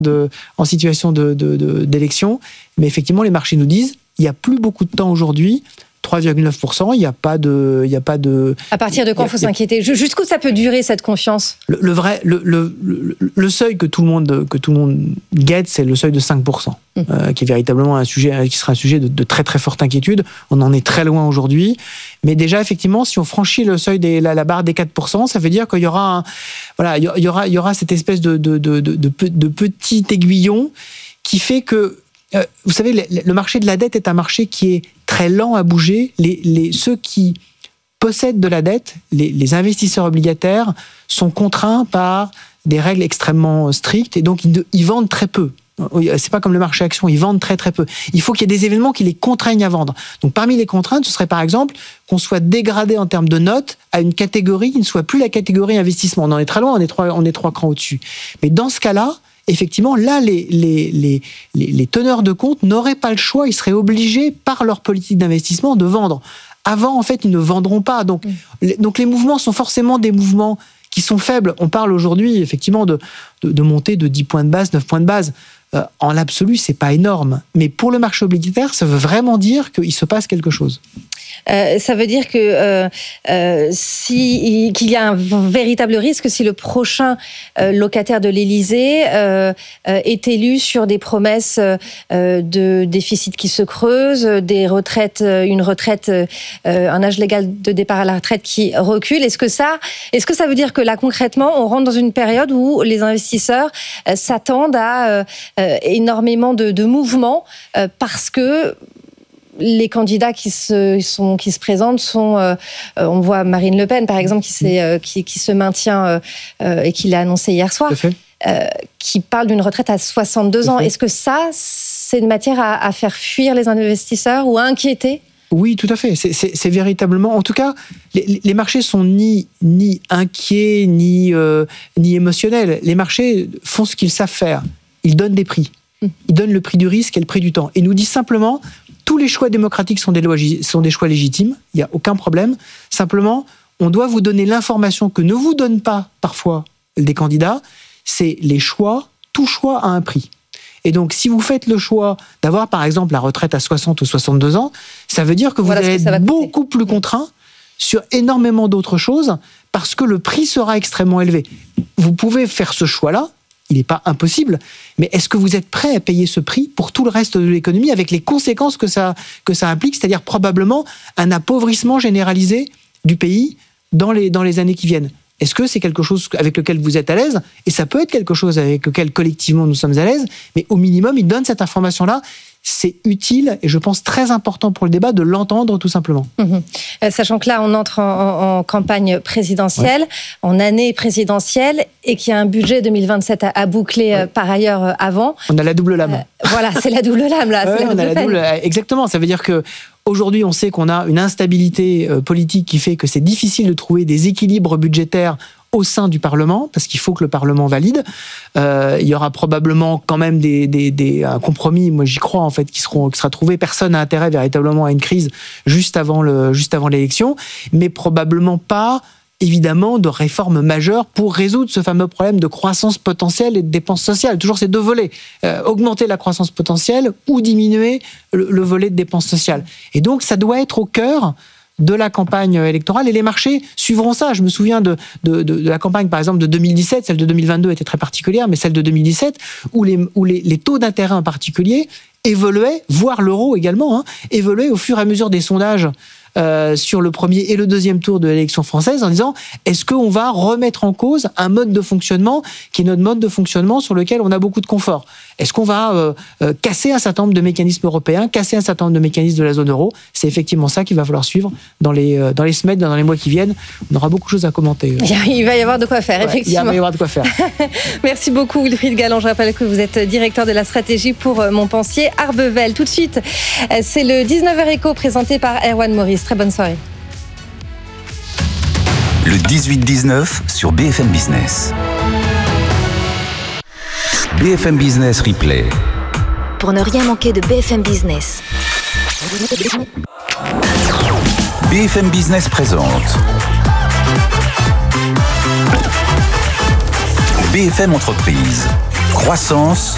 en situation d'élection. Mais effectivement, les marchés nous disent il n'y a plus beaucoup de temps aujourd'hui. 3,9%, il n'y a pas de... À partir de quand il faut s'inquiéter ? Jusqu'où ça peut durer, cette confiance ? Le seuil que tout le monde guette, c'est le seuil de 5%, qui est véritablement un sujet, qui sera un sujet de très très forte inquiétude. On en est très loin aujourd'hui. Mais déjà, effectivement, si on franchit le seuil la barre des 4%, ça veut dire qu'il y aura il y aura cette espèce de petit aiguillon qui fait que vous savez, le marché de la dette est un marché qui est très lent à bouger. Ceux qui possèdent de la dette, les investisseurs obligataires, sont contraints par des règles extrêmement strictes et donc ils vendent très peu. C'est pas comme le marché action, ils vendent très très peu. Il faut qu'il y ait des événements qui les contraignent à vendre. Donc parmi les contraintes, ce serait par exemple qu'on soit dégradé en termes de notes à une catégorie qui ne soit plus la catégorie investissement. On en est très loin, on est 3 crans au-dessus. Mais dans ce cas-là, effectivement, là, les teneurs de compte n'auraient pas le choix, ils seraient obligés, par leur politique d'investissement, de vendre. Avant, en fait, ils ne vendront pas. Donc les mouvements sont forcément des mouvements qui sont faibles. On parle aujourd'hui, effectivement, de montée de 10 points de base, 9 points de base. En l'absolu, c'est pas énorme. Mais pour le marché obligataire, ça veut vraiment dire qu'il se passe quelque chose. Ça veut dire que qu'il y a un véritable risque si le prochain locataire de l'Élysée est élu sur des promesses de déficit qui se creuse, des retraites, un âge légal de départ à la retraite qui recule. Est-ce que ça veut dire que là concrètement, on rentre dans une période où les investisseurs s'attendent à énormément de mouvements parce que les candidats qui se présentent sont, on voit Marine Le Pen par exemple qui se maintient et qui l'a annoncé hier soir, qui parle d'une retraite à 62 ans. Est-ce que ça, c'est une matière à faire fuir les investisseurs ou à inquiéter ? Oui, tout à fait. C'est véritablement, en tout cas, les marchés sont ni inquiets ni émotionnels. Les marchés font ce qu'ils savent faire. Ils donnent des prix. Ils donnent le prix du risque et le prix du temps. Et nous disent simplement, tous les choix démocratiques sont des choix légitimes, il n'y a aucun problème. Simplement, on doit vous donner l'information que ne vous donnent pas parfois des candidats, c'est les choix, tout choix a un prix. Et donc, si vous faites le choix d'avoir, par exemple, la retraite à 60 ou 62 ans, ça veut dire que vous allez être beaucoup plus contraint sur énormément d'autres choses parce que le prix sera extrêmement élevé. Vous pouvez faire ce choix-là, il n'est pas impossible, mais est-ce que vous êtes prêt à payer ce prix pour tout le reste de l'économie avec les conséquences que ça implique, c'est-à-dire probablement un appauvrissement généralisé du pays dans les années qui viennent ? Est-ce que c'est quelque chose avec lequel vous êtes à l'aise ? Et ça peut être quelque chose avec lequel collectivement nous sommes à l'aise, mais au minimum, il donne cette information-là. C'est utile et je pense très important pour le débat de l'entendre tout simplement. Sachant que là, on entre en campagne présidentielle, en année présidentielle, et qu'il y a un budget 2027 à boucler par ailleurs avant. On a la double lame. Voilà, c'est la double lame là. Exactement, ça veut dire que aujourd'hui, on sait qu'on a une instabilité politique qui fait que c'est difficile de trouver des équilibres budgétaires au sein du Parlement, parce qu'il faut que le Parlement valide. Il y aura probablement quand même un compromis, moi j'y crois en fait, qui sera trouvé. Personne n'a intérêt véritablement à une crise juste avant l'élection, mais probablement pas, évidemment, de réformes majeures pour résoudre ce fameux problème de croissance potentielle et de dépenses sociales. Toujours ces deux volets. Augmenter la croissance potentielle ou diminuer le volet de dépenses sociales. Et donc ça doit être au cœur de la campagne électorale, et les marchés suivront ça. Je me souviens de la campagne, par exemple, de 2017, celle de 2022 était très particulière, mais celle de 2017, où les taux d'intérêt en particulier évoluaient, voire l'euro également, évoluaient au fur et à mesure des sondages sur le premier et le deuxième tour de l'élection française, en disant, est-ce qu'on va remettre en cause un mode de fonctionnement qui est notre mode de fonctionnement sur lequel on a beaucoup de confort ? Est-ce qu'on va casser un certain nombre de mécanismes européens, casser un certain nombre de mécanismes de la zone euro ? C'est effectivement ça qu'il va falloir suivre dans les semaines, dans les mois qui viennent. On aura beaucoup de choses à commenter. Il va y avoir de quoi faire, effectivement. Il va y avoir de quoi faire. Merci beaucoup, Wilfried Galland. Je rappelle que vous êtes directeur de la stratégie pour Montpensier Arbevel. Tout de suite, c'est le 19h Éco présenté par Erwan Maurice. Très bonne soirée. Le 18-19 sur BFM Business. BFM Business Replay. Pour ne rien manquer de BFM Business. BFM Business présente BFM Entreprise. Croissance,